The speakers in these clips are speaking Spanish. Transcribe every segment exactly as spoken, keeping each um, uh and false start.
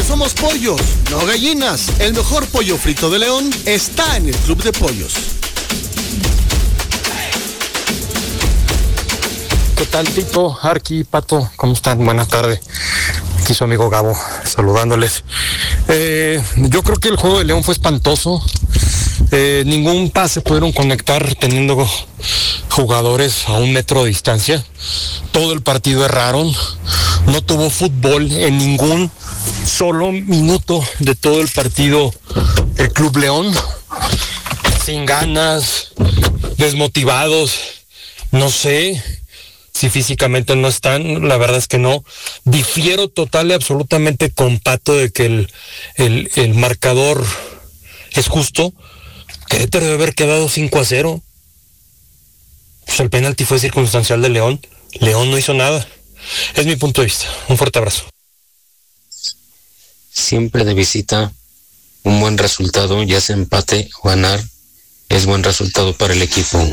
somos pollos, no gallinas. El mejor pollo frito de León está en el Club de Pollos. ¿Qué tal, Tito, Arqui, Pato? ¿Cómo están? Buenas tardes. Aquí su amigo Gabo, saludándoles. Eh, yo creo que el juego de León fue espantoso. Eh, ningún pase pudieron conectar teniendo jugadores a un metro de distancia. Todo el partido erraron. No tuvo fútbol en ningún solo minuto de todo el partido el Club León. Sin ganas, desmotivados, no sé si físicamente no están, la verdad es que no. Difiero total y absolutamente con Pato de que el, el, el marcador es justo. Querétaro debe haber quedado cinco a cero. Pues el penalti fue circunstancial de León. León no hizo nada. Es mi punto de vista. Un fuerte abrazo. Siempre de visita, un buen resultado, ya sea empate o ganar, es buen resultado para el equipo.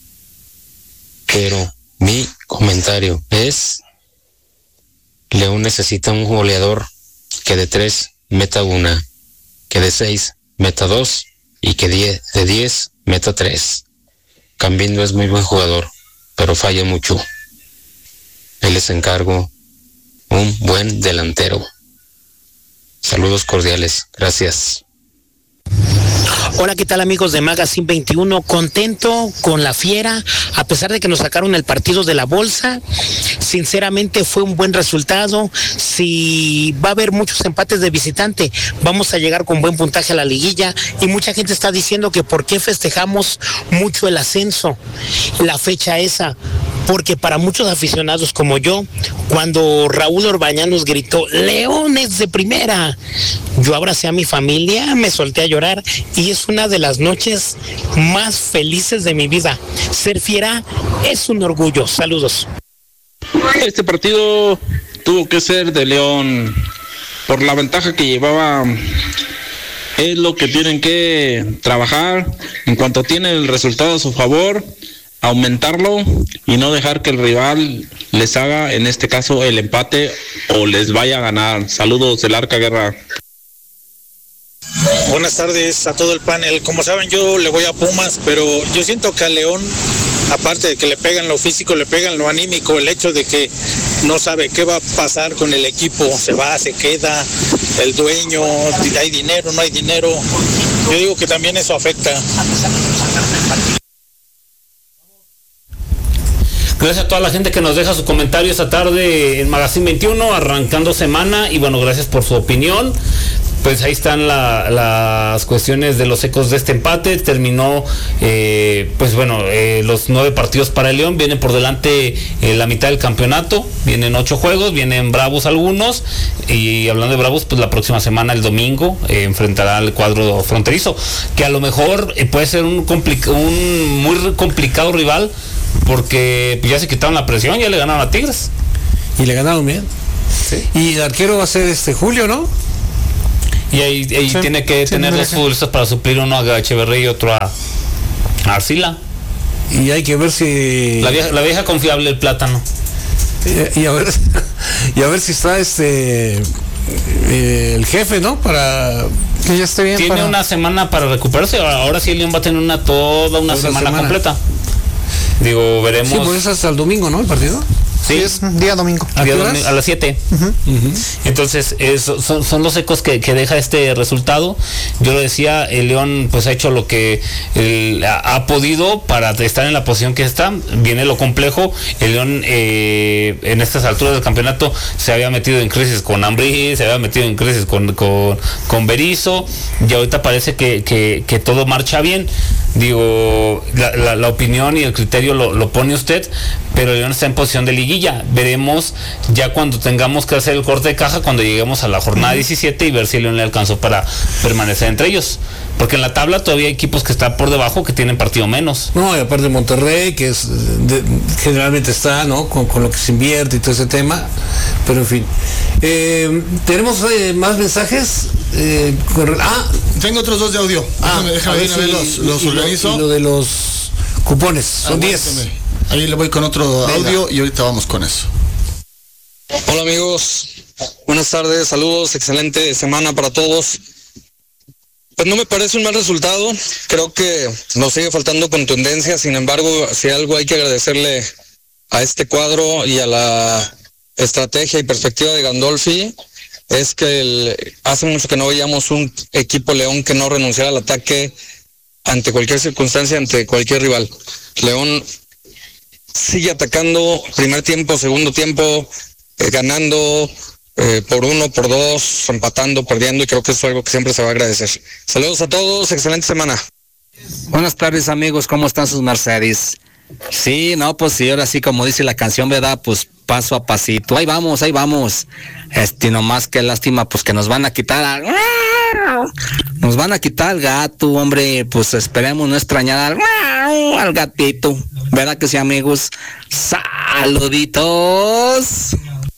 Pero mi comentario es: León necesita un goleador que de tres meta una, que de seis meta dos y que diez, de diez meta tres. Cambindo es muy buen jugador, pero falla mucho. Él les encargo un buen delantero. Saludos cordiales, gracias. Hola, ¿qué tal, amigos de Magazine veintiuno? Contento con la Fiera, a pesar de que nos sacaron el partido de la bolsa. Sinceramente fue un buen resultado. Si va a haber muchos empates de visitante, vamos a llegar con buen puntaje a la liguilla. Y mucha gente está diciendo que por qué festejamos mucho el ascenso, la fecha esa. Porque para muchos aficionados como yo, cuando Raúl Orbañán nos gritó "Leones de primera", yo abracé a mi familia, me solté a llorar y es una de las noches más felices de mi vida. Ser Fiera es un orgullo. Saludos. Este partido tuvo que ser de León por la ventaja que llevaba. Es lo que tienen que trabajar. En cuanto tienen el resultado a su favor, aumentarlo y no dejar que el rival les haga, en este caso, el empate o les vaya a ganar. Saludos del Arca Guerra. Buenas tardes a todo el panel. Como saben, yo le voy a Pumas, pero yo siento que a León, aparte de que le pegan lo físico, le pegan lo anímico, el hecho de que no sabe qué va a pasar con el equipo, se va, se queda, el dueño, hay dinero, no hay dinero. Yo digo que también eso afecta. Gracias a toda la gente que nos deja su comentario esta tarde en Magazine veintiuno, arrancando semana, y bueno, gracias por su opinión. Pues ahí están la, las cuestiones de los ecos de este empate. Terminó, eh, pues bueno, eh, los nueve partidos para el León. Viene por delante eh, la mitad del campeonato. Vienen ocho juegos, vienen bravos algunos. Y hablando de bravos, pues la próxima semana, el domingo, eh, enfrentará al cuadro fronterizo, que a lo mejor eh, puede ser un, complica- un muy complicado rival, porque ya se quitaron la presión, ya le ganaron a Tigres. Y le ganaron bien. Sí. Y el arquero va a ser este Julio, ¿no? Y ahí, ahí sí, tiene que sí, tener dos futbolistas para suplir, uno a Echeverría y otro a, a Arcila. Y hay que ver si... La vieja, la vieja confiable, el Plátano. Y, y, a ver, y a ver si está este eh, el jefe, ¿no? Para que ya esté bien. Tiene para... una semana para recuperarse. Ahora sí el León va a tener una toda una semana, semana completa. Digo, veremos. Sí, pues es hasta el domingo, ¿no? El partido. Sí, sí, es día domingo. ¿A, día domingo, a las siete. Uh-huh. Uh-huh. Entonces, es, son, son los ecos que, que deja este resultado. Yo lo decía, el León pues ha hecho lo que el, ha, ha podido para estar en la posición que está. Viene lo complejo. El León eh, en estas alturas del campeonato se había metido en crisis con Ambriz, se había metido en crisis con, con, con Berizzo, y ahorita parece que, que, que todo marcha bien. Digo, la, la, la opinión y el criterio lo, lo pone usted, pero el León está en posición de liguilla. Veremos ya cuando tengamos que hacer el corte de caja, cuando lleguemos a la jornada uh-huh. diecisiete, y ver si el León le alcanzó para permanecer entre ellos. Porque en la tabla todavía hay equipos que están por debajo que tienen partido menos. No, y aparte Monterrey, que es de, generalmente está, ¿no? Con, con lo que se invierte y todo ese tema. Pero en fin. Eh, ¿Tenemos eh, más mensajes? Eh, con, ah, tengo otros dos de audio. Ah, déjame, déjame ver, si, los, los y, organizo. Y lo de los cupones, son diez. Ahí le voy con otro Venga. audio y ahorita vamos con eso. Hola amigos, Buenas tardes, saludos, excelente semana para todos. Pues no me parece un mal resultado, creo que nos sigue faltando contundencia, sin embargo, si algo hay que agradecerle a este cuadro y a la estrategia y perspectiva de Gandolfi, es que el, hace mucho que no veíamos un equipo León que no renunciara al ataque ante cualquier circunstancia, ante cualquier rival. León sigue atacando, primer tiempo, segundo tiempo, eh, ganando eh, por uno, por dos, empatando, perdiendo, y creo que eso es algo que siempre se va a agradecer. Saludos a todos, excelente semana. Buenas tardes, amigos, ¿cómo están sus Mercedes? Sí, no, pues sí, ahora sí, como dice la canción, ¿verdad? Pues paso a pasito, ahí vamos, ahí vamos. Este, nomás que lástima, pues que nos van a quitar a... Nos van a quitar al gato, hombre, pues esperemos no extrañar al, al gatito, ¿verdad que sí, amigos? Saluditos.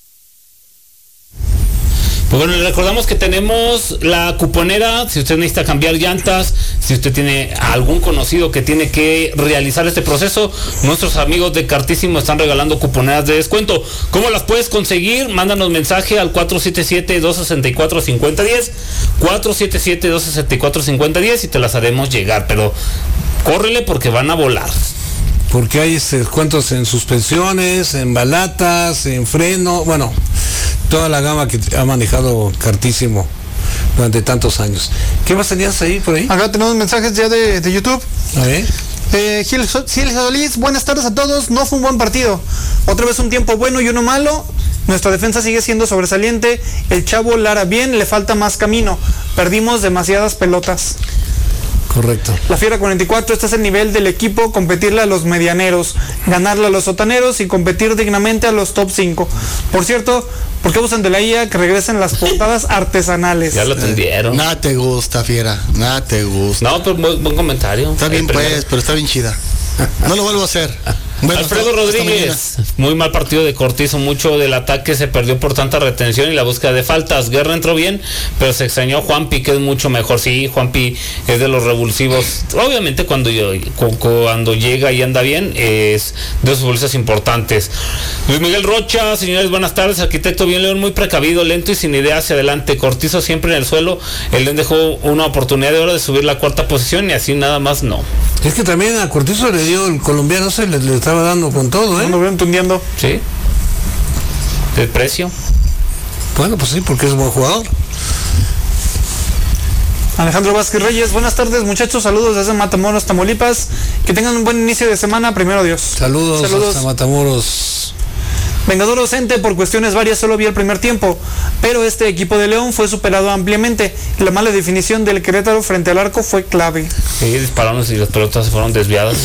Pues bueno, le recordamos que tenemos la cuponera, si usted necesita cambiar llantas, si usted tiene algún conocido que tiene que realizar este proceso, nuestros amigos de Cartísimo están regalando cuponeras de descuento. ¿Cómo las puedes conseguir? Mándanos mensaje al cuatro siete siete, dos seis cuatro, cinco cero uno cero, cuatro siete siete, dos seis cuatro, cinco cero uno cero, y te las haremos llegar, pero córrele porque van a volar. Porque hay este, descuentos en suspensiones, en balatas, en freno, bueno, toda la gama que ha manejado Cartísimo durante tantos años. ¿Qué más tenías ahí por ahí? Acá tenemos mensajes ya de, de YouTube. A ver. Eh, Gil, Gil Solís, buenas tardes a todos. No fue un buen partido. Otra vez un tiempo bueno y uno malo. Nuestra defensa sigue siendo sobresaliente. El chavo Lara bien, le falta más camino. Perdimos demasiadas pelotas. Correcto. La Fiera cuarenta y cuatro, este es el nivel del equipo, competirle a los medianeros, ganarle a los sotaneros y competir dignamente a los top cinco. Por cierto, ¿por qué usan de la I A que regresen las portadas artesanales? Ya lo atendieron. Eh, nada te gusta, Fiera, nada te gusta. No, pero buen, buen comentario. Está bien pues, pero está bien chida. No lo vuelvo a hacer. Bueno, Alfredo hasta, Rodríguez, hasta muy mal partido de Cortizo, mucho del ataque se perdió por tanta retención y la búsqueda de faltas. Guerra entró bien, pero se extrañó Juanpi, que es mucho mejor. Sí, Juanpi es de los revulsivos. Obviamente cuando, cuando llega y anda bien, es de sus bolsas importantes. Luis Miguel Rocha, señores, buenas tardes. Arquitecto bien León, muy precavido, lento y sin idea hacia adelante. Cortizo siempre en el suelo. El León dejó una oportunidad de oro de subir la cuarta posición y así nada más no. Es que también a Cortizo le dio el colombiano, se le, le estaba dando con todo, ¿eh? No lo entendiendo. Sí. ¿El precio? Bueno, pues sí, porque es buen jugador. Alejandro Vázquez Reyes, buenas tardes muchachos, saludos desde Matamoros, Tamaulipas. Que tengan un buen inicio de semana, primero Dios. Saludos, saludos. Hasta Matamoros. Vengador ausente, por cuestiones varias solo vi el primer tiempo, pero este equipo de León fue superado ampliamente. La mala definición del Querétaro frente al arco fue clave. Sí, dispararon y las pelotas se fueron desviadas.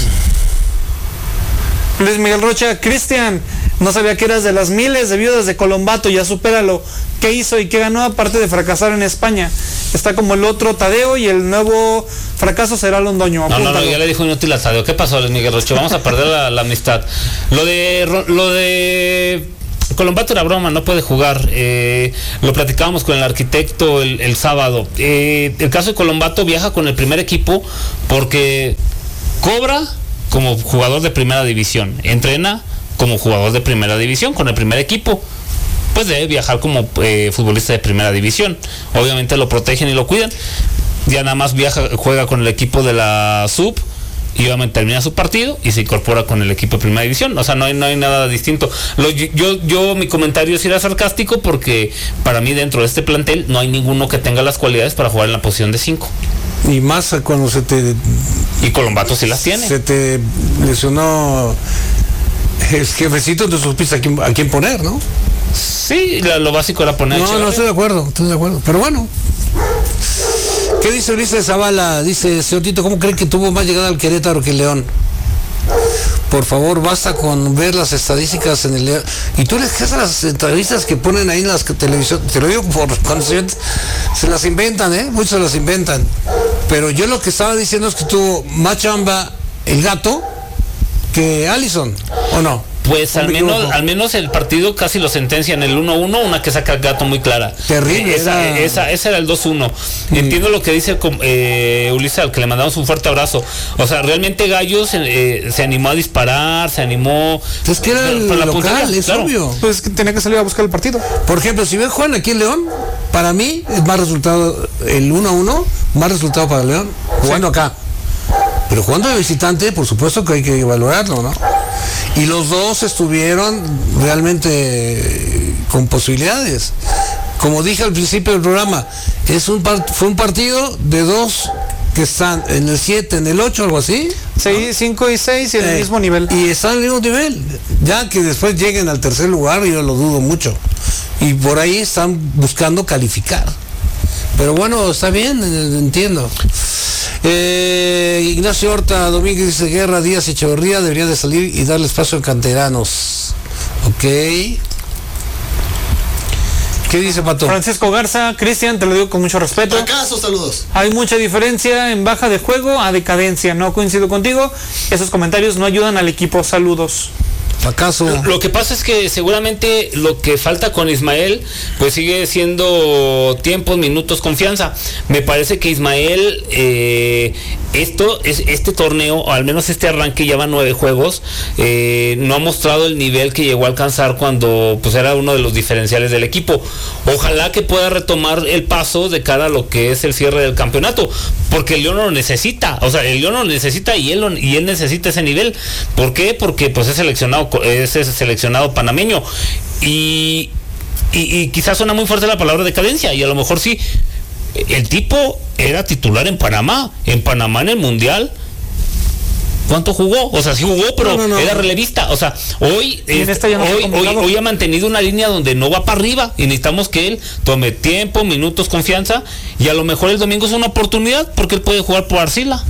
Luis Miguel Rocha, Cristian, no sabía que eras de las miles de viudas de Colombato, ya supéralo. ¿Qué hizo y qué ganó aparte de fracasar en España? Está como el otro Tadeo y el nuevo fracaso será Londoño. No, no, no, ya le dijo inútil a Tadeo. ¿Qué pasó, Luis Miguel Rocha? Vamos a perder la, la amistad. Lo de lo de Colombato era broma, no puede jugar. Eh, lo platicábamos con el arquitecto el, el sábado. Eh, el caso de Colombato viaja con el primer equipo porque cobra como jugador de primera división, entrena como jugador de primera división con el primer equipo, pues debe viajar como eh, futbolista de primera división. Obviamente lo protegen y lo cuidan. Ya nada más viaja, juega con el equipo de la sub y obviamente termina su partido y se incorpora con el equipo de primera división. O sea, no hay, no hay nada distinto. Lo, yo, yo, mi comentario sí era sarcástico porque para mí dentro de este plantel no hay ninguno que tenga las cualidades para jugar en la posición de cinco. Y más cuando se te... Y Colombato sí las tiene. Se te lesionó el jefecito, te supiste a quién, a quién poner, ¿no? Sí, lo, lo básico era poner. No, no estoy de acuerdo, estoy de acuerdo. Pero bueno. ¿Qué dice Ulises Zavala? Dice, señor Tito, ¿cómo cree que tuvo más llegada al Querétaro que León? Por favor, basta con ver las estadísticas en el León. Y tú les quedas las entrevistas que ponen ahí en las televisiones, te lo digo por conocimiento, se las inventan, ¿eh? Muchos se las inventan. Pero yo lo que estaba diciendo es que tuvo más chamba el gato que Allison, ¿o no? Pues al menos, al menos el partido casi lo sentencia en el uno uno, una que saca Gato muy clara. Terrible. Esa, era... esa, esa era el dos uno. Mm. Entiendo lo que dice eh, Ulises, al que le mandamos un fuerte abrazo. O sea, realmente Gallos eh, se animó a disparar, se animó... Es que era el la local, puntería, es claro. obvio. Pues tenía que salir a buscar el partido. Por ejemplo, si ven Juan aquí en León, para mí es más resultado el uno a uno, más resultado para León, jugando sí. acá. Pero jugando de visitante, por supuesto que hay que valorarlo, ¿no? Y los dos estuvieron realmente con posibilidades. Como dije al principio del programa, es un fue un partido de dos que están en el siete, en el ocho, algo así. seis, cinco y seis y en eh, el mismo nivel. Y están en el mismo nivel. Ya que después lleguen al tercer lugar, yo lo dudo mucho. Y por ahí están buscando calificar. Pero bueno, está bien, entiendo. Eh, Ignacio Horta Domínguez dice: Guerra, Díaz y Echeverría deberían de salir y darle espacio a canteranos. Ok. ¿Qué dice Pato? Francisco Garza, Cristian, te lo digo con mucho respeto. ¿Acaso? Saludos. Hay mucha diferencia en baja de juego a decadencia. No coincido contigo. Esos comentarios no ayudan al equipo. Saludos. ¿Acaso? Lo, lo que pasa es que seguramente lo que falta con Ismael pues sigue siendo tiempos, minutos, confianza. Me parece que Ismael eh, esto es este torneo, o al menos este arranque, lleva nueve juegos, eh, no ha mostrado el nivel que llegó a alcanzar cuando pues era uno de los diferenciales del equipo. Ojalá que pueda retomar el paso de cara a lo que es el cierre del campeonato, porque el León lo necesita, o sea, el León lo necesita y él lo, y él necesita ese nivel. ¿Por qué? Porque pues es seleccionado ese seleccionado panameño y, y, y quizás suena muy fuerte la palabra decadencia, y a lo mejor sí, el tipo era titular en Panamá, en Panamá en el Mundial. ¿Cuánto jugó? O sea, sí jugó, pero no, no, no. era relevista. O sea, hoy, es, no hoy, hoy, hoy ha mantenido una línea donde no va para arriba y necesitamos que él tome tiempo, minutos, confianza, y a lo mejor el domingo es una oportunidad porque él puede jugar por Arcila.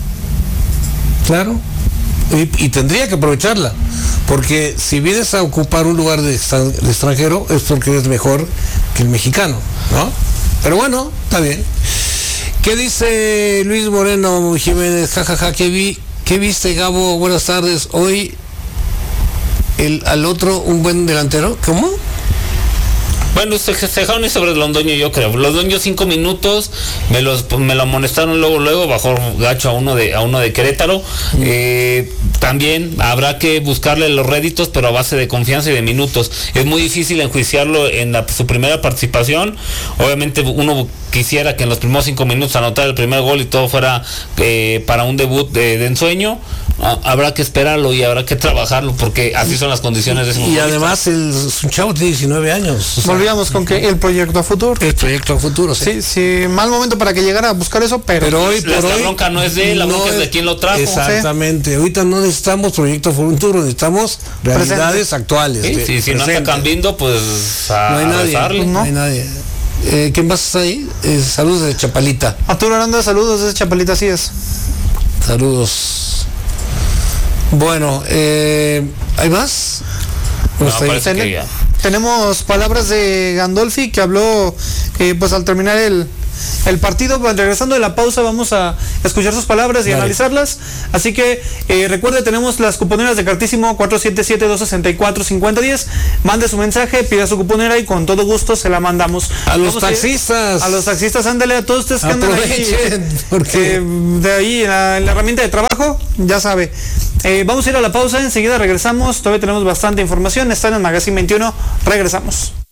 Claro. Y, y tendría que aprovecharla, porque si vienes a ocupar un lugar de, de extranjero es porque eres mejor que el mexicano, ¿no? Pero bueno, está bien. ¿Qué dice Luis Moreno Jiménez? Jajaja, ja, ja, ¿qué vi? ¿Qué viste, Gabo? Buenas tardes. Hoy el al otro un buen delantero. ¿Cómo? Bueno, se, se dejaron sobre Londoño, yo creo. Londoño cinco minutos, me los me lo amonestaron luego, luego bajó gacho a uno de a uno de Querétaro. Mm. Eh, también habrá que buscarle los réditos, pero a base de confianza y de minutos. Es muy difícil enjuiciarlo en la, su primera participación. Obviamente uno quisiera que en los primeros cinco minutos anotara el primer gol y todo fuera eh, para un debut de, de ensueño. Ah, habrá que esperarlo y habrá que trabajarlo, porque así son las condiciones de ese momento. Y además el, un chavo tiene diecinueve años. O sea, volvíamos con que el proyecto a futuro. El proyecto a futuro, sí. Sí, sí, mal momento para que llegara a buscar eso, pero, pero hoy la, por la hoy, bronca no es de él, la bronca es de quien lo trajo. Exactamente. ¿Sí? Ahorita no necesitamos proyecto a futuro, necesitamos realidades presente. actuales. Sí, de, sí, si no anda cambiando, pues a no hay nadie. Rezarle. No hay nadie. Eh, ¿Quién más está ahí? Eh, saludos de Chapalita. Arturo Aranda, saludos desde Chapalita, así es. Saludos. Bueno, eh, ¿hay más? No, parece que ya. Tenemos palabras de Gandolfi, que habló eh, pues al terminar el, el partido. Pues, regresando de la pausa vamos a escuchar sus palabras y vale. analizarlas. Así que eh, recuerde, tenemos las cuponeras de Cartísimo cuatro siete siete, dos seis cuatro, cinco cero uno cero. Mande su mensaje, pida su cuponera y con todo gusto se la mandamos. A los vamos taxistas. A, a los taxistas, ándale, a todos ustedes que andan ahí, porque eh, de ahí en la, en la herramienta de trabajo, ya sabe. Eh, vamos a ir a la pausa, enseguida regresamos. Todavía tenemos bastante información. Está en el Magazine veintiuno. Regresamos.